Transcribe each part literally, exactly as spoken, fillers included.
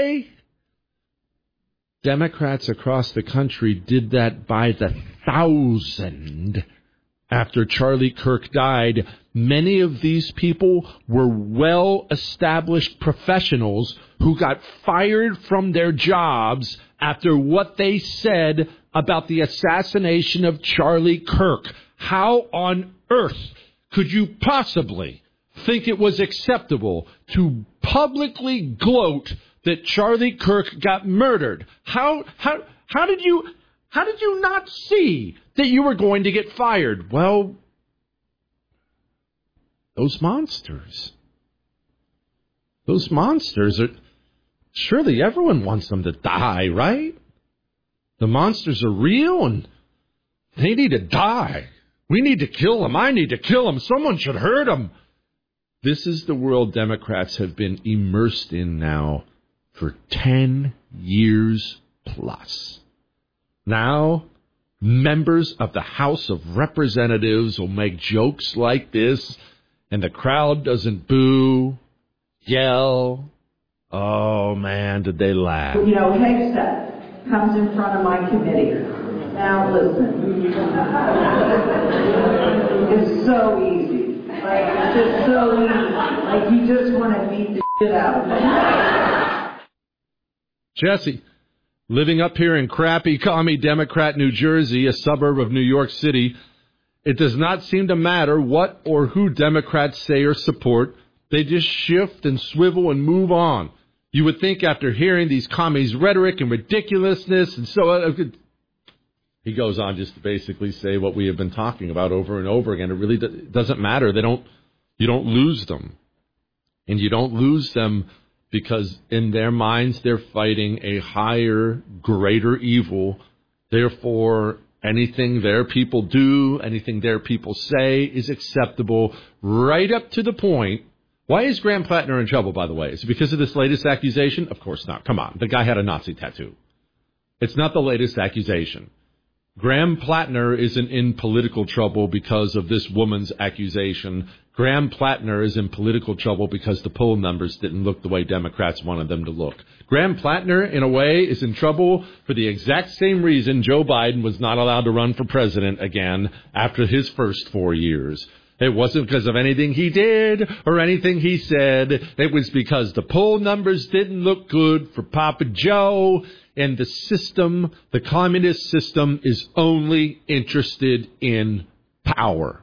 way. Democrats across the country did that by the thousand. After Charlie Kirk died, many of these people were well-established professionals who got fired from their jobs after what they said about the assassination of Charlie Kirk. How on earth could you possibly think it was acceptable to publicly gloat that Charlie Kirk got murdered? How how how did you how did you not see that you were going to get fired? Well, those monsters. Those monsters are surely everyone wants them to die, right? The monsters are real and they need to die. We need to kill them. I need to kill them. Someone should hurt them. This is the world Democrats have been immersed in now for ten years plus. Now, members of the House of Representatives will make jokes like this, and the crowd doesn't boo, yell. Oh, man, did they laugh. You know, Hegseth comes in front of my committee. Now, listen. It's so easy. Like, it's just so easy. Like, you just want to beat the shit out of them. Jesse, living up here in crappy commie Democrat New Jersey, a suburb of New York City, it does not seem to matter what or who Democrats say or support. They just shift and swivel and move on. You would think after hearing these commies' rhetoric and ridiculousness and so on, he goes on just to basically say what we have been talking about over and over again. It really doesn't matter. They don't, you don't lose them. And you don't lose them because in their minds they're fighting a higher, greater evil. Therefore, anything their people do, anything their people say is acceptable right up to the point. Why is Graham Plattner in trouble, by the way? Is it because of this latest accusation? Of course not. Come on. The guy had a Nazi tattoo. It's not the latest accusation. Graham Plattner isn't in political trouble because of this woman's accusation. Graham Plattner is in political trouble because the poll numbers didn't look the way Democrats wanted them to look. Graham Plattner, in a way, is in trouble for the exact same reason Joe Biden was not allowed to run for president again after his first four years. It wasn't because of anything he did or anything he said. It was because the poll numbers didn't look good for Papa Joe. And the system, the communist system, is only interested in power.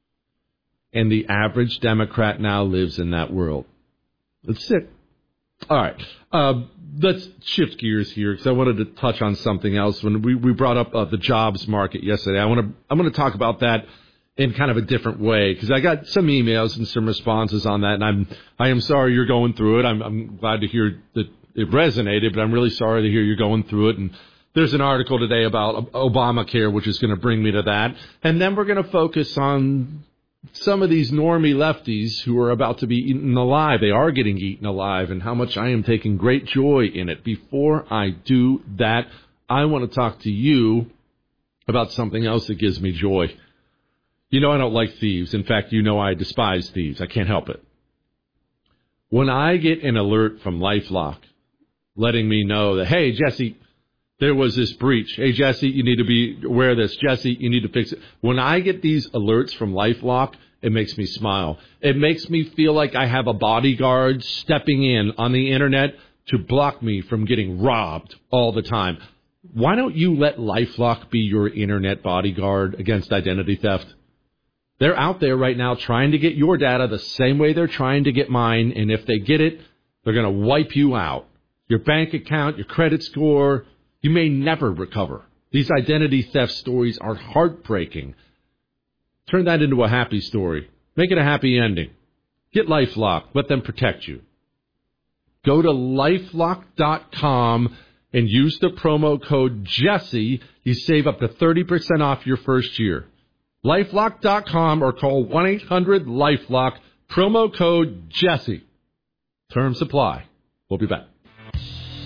And the average Democrat now lives in that world. That's it. All right. Uh, let's shift gears here because I wanted to touch on something else. When we, we brought up uh, the jobs market yesterday, I want to I'm going to talk about that in kind of a different way because I got some emails and some responses on that, and I'm I am sorry you're going through it. I'm I'm glad to hear that it resonated, but I'm really sorry to hear you're going through it. And there's an article today about Obamacare, which is going to bring me to that. And then we're going to focus on some of these normie lefties who are about to be eaten alive. They are getting eaten alive, and how much I am taking great joy in it. Before I do that, I want to talk to you about something else that gives me joy. You know I don't like thieves. In fact, you know I despise thieves. I can't help it. When I get an alert from LifeLock letting me know that, hey, Jesse, there was this breach. Hey, Jesse, you need to be aware of this. Jesse, you need to fix it. When I get these alerts from LifeLock, it makes me smile. It makes me feel like I have a bodyguard stepping in on the internet to block me from getting robbed all the time. Why don't you let LifeLock be your internet bodyguard against identity theft? They're out there right now trying to get your data the same way they're trying to get mine, and if they get it, they're going to wipe you out. Your bank account, your credit score, you may never recover. These identity theft stories are heartbreaking. Turn that into a happy story. Make it a happy ending. Get LifeLock. Let them protect you. Go to LifeLock dot com and use the promo code Jesse. You save up to thirty percent off your first year. LifeLock dot com or call one eight hundred LifeLock. Promo code Jesse. Terms apply. We'll be back.